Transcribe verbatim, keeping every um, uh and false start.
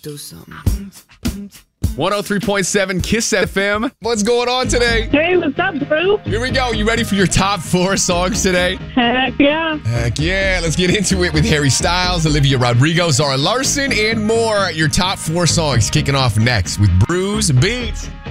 do something. one oh three point seven Kiss F M. What's going on today? Hey, what's up, bro? Here we go. You ready for your top four songs today? Heck yeah. Heck yeah. Let's get into it with Harry Styles, Olivia Rodrigo, Zara Larson, and more. Your top four songs kicking off next with Bruise Beats.